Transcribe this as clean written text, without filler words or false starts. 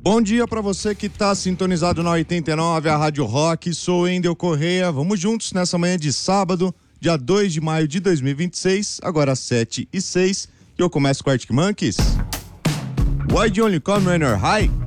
Bom dia para você que tá sintonizado na 89, a Rádio Rock. Sou Endel Correia. Vamos juntos nessa manhã de sábado, dia 2 de maio de 2026, agora 7h06. E eu começo com Arctic Monkeys. Why do you only come when you're high?